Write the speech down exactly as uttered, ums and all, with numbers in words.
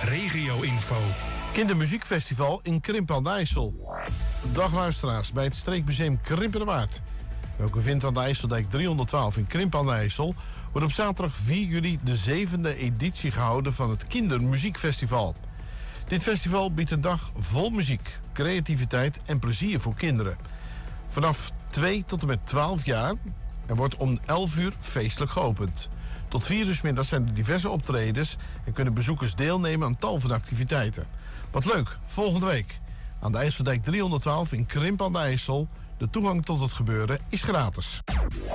regio-info. Kindermuziekfestival in Krimpen aan de IJssel. Dag luisteraars bij het streekmuseum Krimpen de Waard. Welke vindt aan de IJsseldijk driehonderdtwaalf in Krimpen aan de IJssel, wordt op zaterdag vier juli de zevende editie gehouden van het Kindermuziekfestival. Dit festival biedt een dag vol muziek, creativiteit en plezier voor kinderen. Vanaf twee tot en met twaalf jaar en wordt om elf uur feestelijk geopend. Tot vier uur 's middags zijn er diverse optredens en kunnen bezoekers deelnemen aan tal van activiteiten. Wat leuk, volgende week aan de IJsseldijk driehonderdtwaalf in Krimpen aan de IJssel. De toegang tot het gebeuren is gratis.